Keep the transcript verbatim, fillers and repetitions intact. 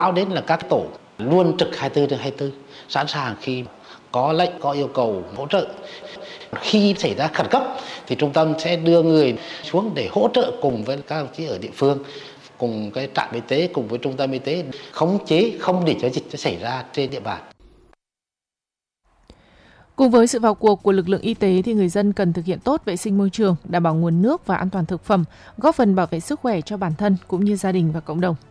Ao đến là các tổ luôn trực hai mươi tư trên hai mươi tư, sẵn sàng khi có lệnh, có yêu cầu hỗ trợ. Khi xảy ra khẩn cấp thì trung tâm sẽ đưa người xuống để hỗ trợ cùng với các đồng chí ở địa phương, cùng cái trạm y tế, cùng với trung tâm y tế khống chế không để cho dịch nó xảy ra trên địa bàn. Cùng với sự vào cuộc của lực lượng y tế thì người dân cần thực hiện tốt vệ sinh môi trường, đảm bảo nguồn nước và an toàn thực phẩm, góp phần bảo vệ sức khỏe cho bản thân cũng như gia đình và cộng đồng.